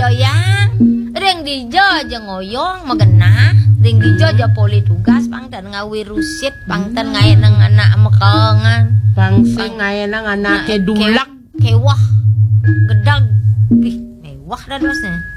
yang ring dijo aja ngoyong magana ring dijo aja poli tugas pangtan ngawi rusit pangtan ngaya nang anak mekangan Pangsing ngaya nang anak ke dulak kewah gedag mewah dah dosnya